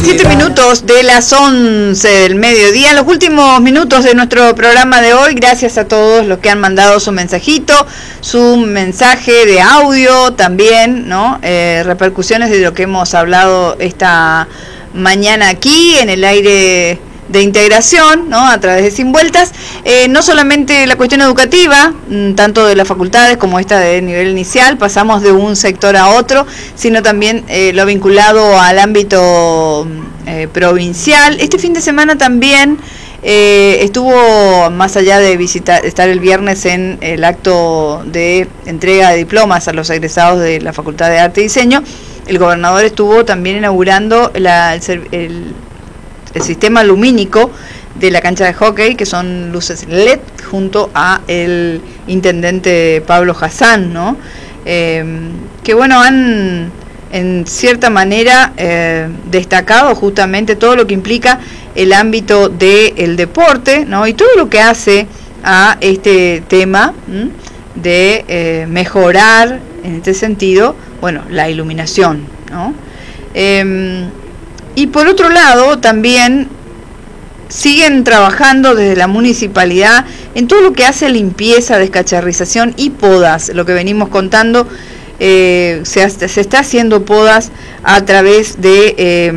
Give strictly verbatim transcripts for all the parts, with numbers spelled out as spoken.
Siete minutos de las once del mediodía, en los últimos minutos de nuestro programa de hoy. Gracias a todos los que han mandado su mensajito, su mensaje de audio también, ¿no? Eh, repercusiones de lo que hemos hablado esta mañana aquí en el aire de integración, ¿no? A través de Sin Vueltas, eh, no solamente la cuestión educativa, tanto de las facultades como esta de nivel inicial, pasamos de un sector a otro, sino también eh, lo vinculado al ámbito eh, provincial. Este fin de semana también eh, estuvo, más allá de visitar, estar el viernes en el acto de entrega de diplomas a los egresados de la Facultad de Arte y Diseño, el gobernador estuvo también inaugurando la, el, el el sistema lumínico de la cancha de hockey, que son luces L E D, junto a el intendente Pablo Hassan, ¿no? Eh, que bueno, han en cierta manera eh, destacado justamente todo lo que implica el ámbito del deporte, ¿no? Y todo lo que hace a este tema ¿m? de eh, mejorar, en este sentido, bueno, la iluminación, ¿no? Eh, Y por otro lado, también siguen trabajando desde la municipalidad en todo lo que hace limpieza, descacharrización y podas. Lo que venimos contando, eh, se, se está haciendo podas a través de eh,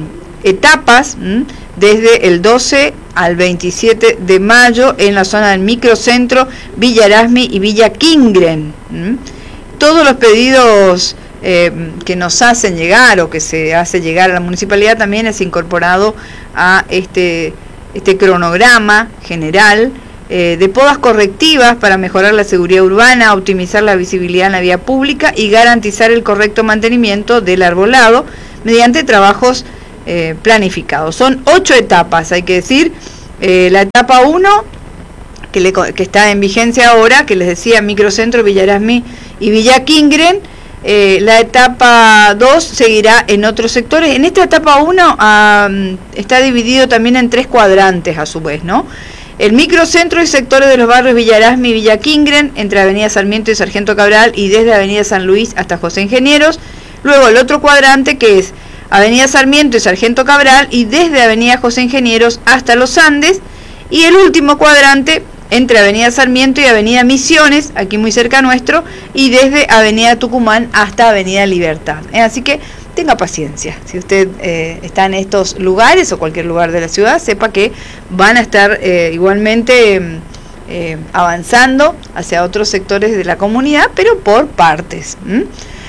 etapas, ¿m? desde el doce al veintisiete de mayo en la zona del microcentro, Villa Erasmi y Villa Kingren. ¿m? Todos los pedidos Eh, que nos hacen llegar o que se hace llegar a la municipalidad también es incorporado a este, este cronograma general eh, de podas correctivas para mejorar la seguridad urbana, optimizar la visibilidad en la vía pública y garantizar el correcto mantenimiento del arbolado mediante trabajos eh, planificados. Son ocho etapas, hay que decir. Eh, la etapa uno, que, le, que está en vigencia ahora, que les decía, microcentro, Villa Erasmi y Villa Kingren. Eh, la etapa dos seguirá en otros sectores. En esta etapa uno um, está dividido también en tres cuadrantes a su vez, ¿no? El microcentro y sectores de los barrios Villa Erasmi y Villa Kingren, entre Avenida Sarmiento y Sargento Cabral y desde Avenida San Luis hasta José Ingenieros. Luego el otro cuadrante, que es Avenida Sarmiento y Sargento Cabral y desde Avenida José Ingenieros hasta Los Andes. Y el último cuadrante, entre Avenida Sarmiento y Avenida Misiones, aquí muy cerca nuestro, y desde Avenida Tucumán hasta Avenida Libertad. Eh, así que tenga paciencia. Si usted eh, está en estos lugares o cualquier lugar de la ciudad, sepa que van a estar eh, igualmente eh, avanzando hacia otros sectores de la comunidad, pero por partes. ¿Mm?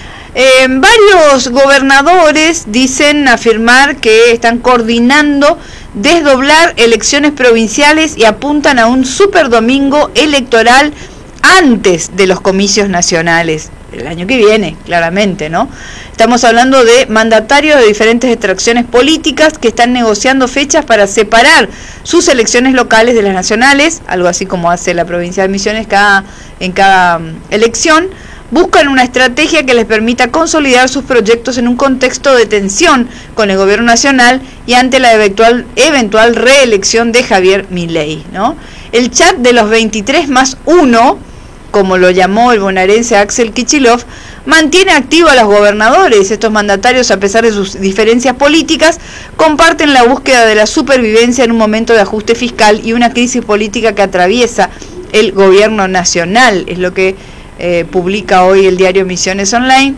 Eh, varios gobernadores dicen afirmar que están coordinando desdoblar elecciones provinciales y apuntan a un super domingo electoral antes de los comicios nacionales, el año que viene, claramente, ¿no? Estamos hablando de mandatarios de diferentes extracciones políticas que están negociando fechas para separar sus elecciones locales de las nacionales, algo así como hace la provincia de Misiones cada, en cada um, elección. Buscan una estrategia que les permita consolidar sus proyectos en un contexto de tensión con el gobierno nacional y ante la eventual, eventual reelección de Javier Milei, ¿no? El chat de los veintitrés más uno, como lo llamó el bonaerense Axel Kicillof, mantiene activo a los gobernadores. Estos mandatarios, a pesar de sus diferencias políticas, comparten la búsqueda de la supervivencia en un momento de ajuste fiscal y una crisis política que atraviesa el gobierno nacional. Es lo que Eh, publica hoy el diario Misiones Online.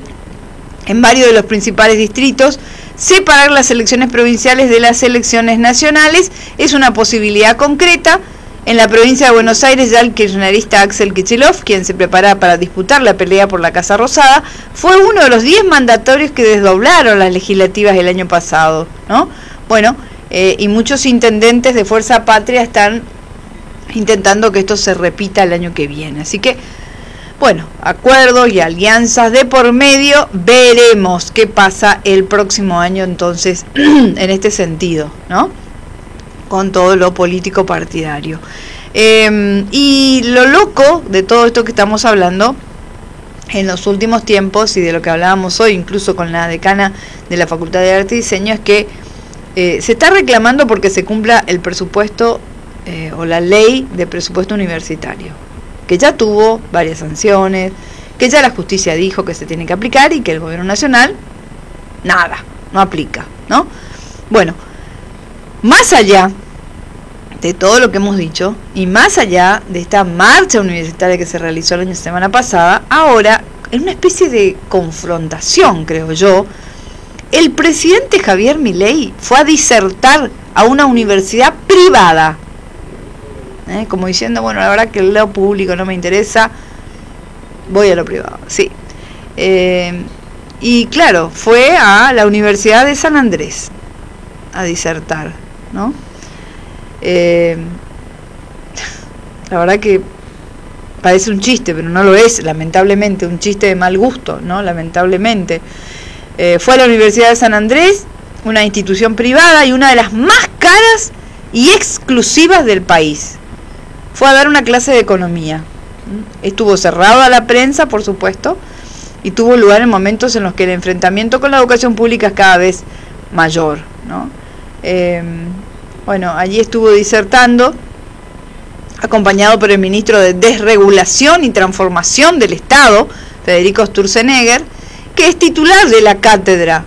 En varios de los principales distritos, separar las elecciones provinciales de las elecciones nacionales es una posibilidad concreta. En la provincia de Buenos Aires, ya el kirchnerista Axel Kicillof, quien se prepara para disputar la pelea por la Casa Rosada, fue uno de los diez mandatorios que desdoblaron las legislativas el año pasado, ¿no? Bueno, eh, y muchos intendentes de Fuerza Patria están intentando que esto se repita el año que viene. Así que bueno, acuerdos y alianzas de por medio, veremos qué pasa el próximo año entonces en este sentido, ¿no? Con todo lo político partidario. Eh, y lo loco de todo esto que estamos hablando en los últimos tiempos y de lo que hablábamos hoy, incluso con la decana de la Facultad de Arte y Diseño, es que eh, se está reclamando porque se cumpla el presupuesto eh, o la ley de presupuesto universitario, que ya tuvo varias sanciones, que ya la justicia dijo que se tiene que aplicar y que el gobierno nacional, nada, no aplica, ¿no? Bueno, más allá de todo lo que hemos dicho, y más allá de esta marcha universitaria que se realizó la semana pasada, ahora, en una especie de confrontación, creo yo, el presidente Javier Milei fue a disertar a una universidad privada, ¿eh? Como diciendo, bueno, la verdad que lo público no me interesa, voy a lo privado, sí. Eh, y claro, fue a la Universidad de San Andrés a disertar, ¿no? Eh, la verdad que parece un chiste, pero no lo es, lamentablemente, un chiste de mal gusto, ¿no? Lamentablemente. Eh, fue a la Universidad de San Andrés, una institución privada y una de las más caras y exclusivas del país. Fue a dar una clase de economía. Estuvo cerrado a la prensa, por supuesto, y tuvo lugar en momentos en los que el enfrentamiento con la educación pública es cada vez mayor, ¿no? Eh, bueno, allí estuvo disertando, acompañado por el ministro de Desregulación y Transformación del Estado, Federico Sturzenegger, que es titular de la cátedra,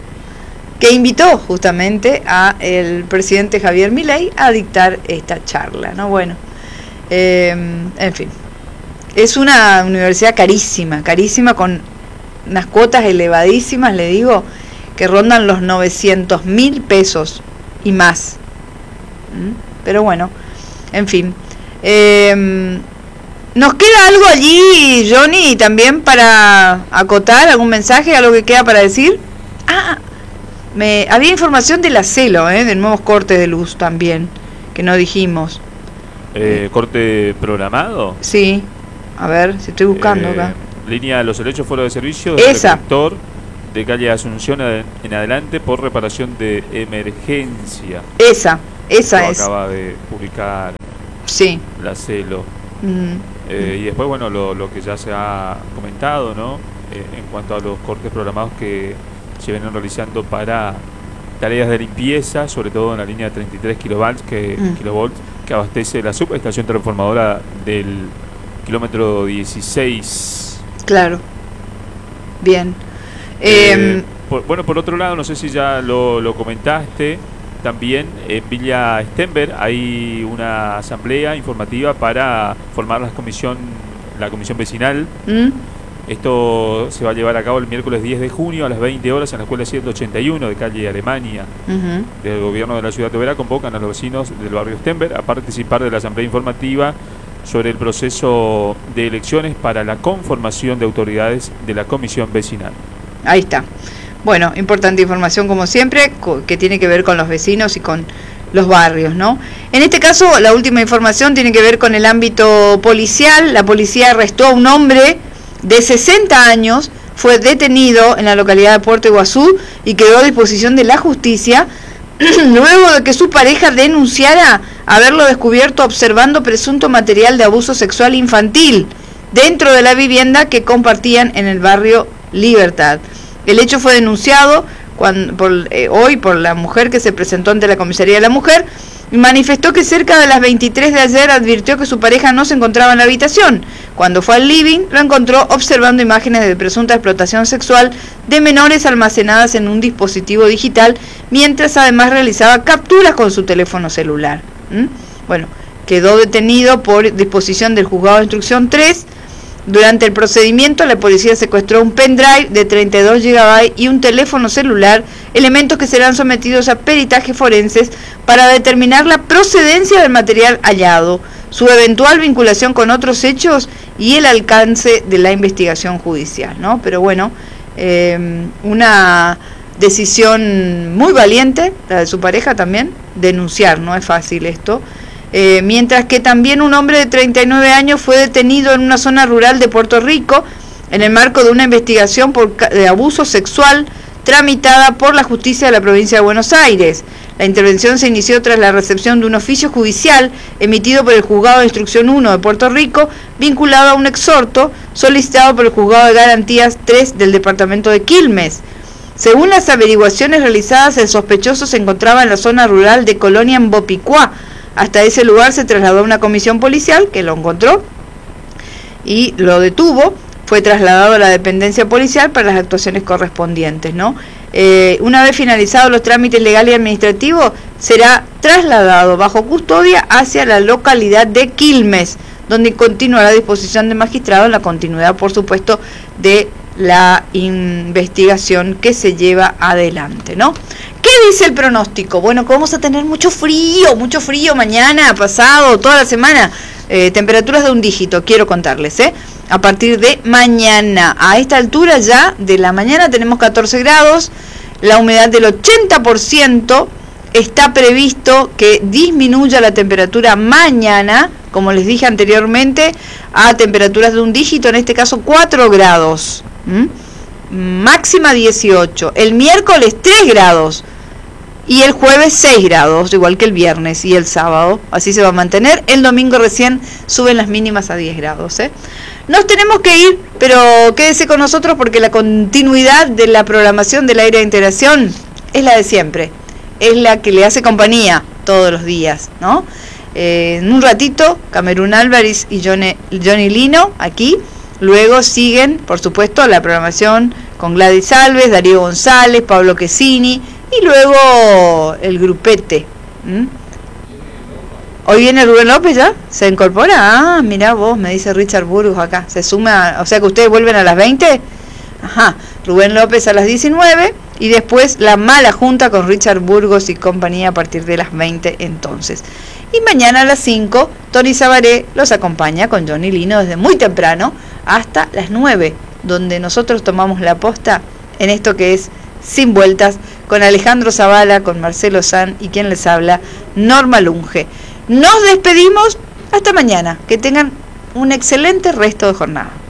que invitó justamente a el presidente Javier Milei a dictar esta charla, ¿no? Bueno, eh, en fin, es una universidad carísima, carísima, con unas cuotas elevadísimas, le digo, que rondan los novecientos mil pesos y más. ¿Mm? Pero bueno, en fin. Eh, ¿Nos queda algo allí, Johnny, también para acotar? ¿Algún mensaje, algo que queda para decir? Ah, me había información de la Celo, ¿eh? De nuevos cortes de luz también, que no dijimos. Eh, ¿Corte programado? Sí, a ver, si estoy buscando eh, acá. Línea de los helechos fuera de servicio del sector de calle Asunción en adelante por reparación de emergencia. Esa, esa Lo es. acaba de publicar sí. la Celo. Mm. Eh, y después, bueno, lo, lo que ya se ha comentado, ¿no? Eh, en cuanto a los cortes programados que se vienen realizando para tareas de limpieza, sobre todo en la línea de treinta y tres kilovolts que, mm. kilovolts, que abastece la subestación transformadora del kilómetro dieciséis. Claro. Bien. Eh, eh, por, bueno, por otro lado, no sé si ya lo, lo comentaste, también en Villa Stenberg hay una asamblea informativa para formar la comisión, la comisión vecinal. ¿Mm? Esto se va a llevar a cabo el miércoles diez de junio a las veinte horas en la escuela ciento ochenta y uno de calle Alemania. Uh-huh. Desde el gobierno de la ciudad de Oberá convocan a los vecinos del barrio Stenberg a participar de la asamblea informativa sobre el proceso de elecciones para la conformación de autoridades de la comisión vecinal. Ahí está. Bueno, importante información como siempre, que tiene que ver con los vecinos y con los barrios, ¿no? En este caso, la última información tiene que ver con el ámbito policial. La policía arrestó a un hombre de sesenta años, fue detenido en la localidad de Puerto Iguazú y quedó a disposición de la justicia luego de que su pareja denunciara haberlo descubierto observando presunto material de abuso sexual infantil dentro de la vivienda que compartían en el barrio Libertad. El hecho fue denunciado cuando, por, eh, hoy por la mujer que se presentó ante la comisaría de la mujer y manifestó que cerca de las veintitrés de ayer advirtió que su pareja no se encontraba en la habitación. Cuando fue al living, lo encontró observando imágenes de presunta explotación sexual de menores almacenadas en un dispositivo digital, mientras además realizaba capturas con su teléfono celular. ¿Mm? Bueno, quedó detenido por disposición del juzgado de instrucción tres. Durante el procedimiento, la policía secuestró un pendrive de treinta y dos gigabytes y un teléfono celular, elementos que serán sometidos a peritajes forenses para determinar la procedencia del material hallado, su eventual vinculación con otros hechos y el alcance de la investigación judicial, ¿no? Pero bueno, eh, una decisión muy valiente, la de su pareja también, denunciar, no es fácil esto. Eh, mientras que también un hombre de treinta y nueve años fue detenido en una zona rural de Puerto Rico en el marco de una investigación por de abuso sexual tramitada por la justicia de la provincia de Buenos Aires. La intervención se inició tras la recepción de un oficio judicial emitido por el Juzgado de Instrucción uno de Puerto Rico, vinculado a un exhorto solicitado por el Juzgado de Garantías tres del departamento de Quilmes. Según las averiguaciones realizadas, el sospechoso se encontraba en la zona rural de Colonia en Bopicuá. Hasta ese lugar se trasladó una comisión policial que lo encontró y lo detuvo. Fue trasladado a la dependencia policial para las actuaciones correspondientes, ¿no? Eh, una vez finalizados los trámites legales y administrativos, será trasladado bajo custodia hacia la localidad de Quilmes, donde continuará a disposición del magistrado en la continuidad, por supuesto, de la investigación que se lleva adelante, ¿no? ¿Qué dice el pronóstico? Bueno, que vamos a tener mucho frío, mucho frío mañana, pasado, toda la semana. Eh, temperaturas de un dígito, quiero contarles, ¿eh? A partir de mañana, a esta altura ya de la mañana tenemos catorce grados, la humedad del ochenta por ciento, está previsto que disminuya la temperatura mañana, como les dije anteriormente, a temperaturas de un dígito, en este caso cuatro grados, ¿Mm? máxima dieciocho, el miércoles tres grados, y el jueves seis grados, igual que el viernes y el sábado, así se va a mantener. El domingo recién suben las mínimas a diez grados, ¿eh? Nos tenemos que ir, pero quédese con nosotros porque la continuidad de la programación del aire de integración es la de siempre, es la que le hace compañía todos los días, ¿no? Eh, en un ratito, Camerún Álvarez y Johnny, Johnny Lino aquí, luego siguen, por supuesto, la programación con Gladys Alves, Darío González, Pablo Quesini, y luego el grupete. ¿Mm? Hoy viene Rubén López ya, se incorpora. Ah, mirá vos, me dice Richard Burgos acá, se suma, o sea que ustedes vuelven a las veinte. Ajá, Rubén López a las diecinueve y después la mala junta con Richard Burgos y compañía a partir de las veinte entonces. Y mañana a las cinco, Tony Sabaré los acompaña con Johnny Lino desde muy temprano hasta las nueve, donde nosotros tomamos la posta en esto que es Sin Vueltas, con Alejandro Zavala, con Marcelo San y quien les habla, Norma Lunge. Nos despedimos hasta mañana, que tengan un excelente resto de jornada.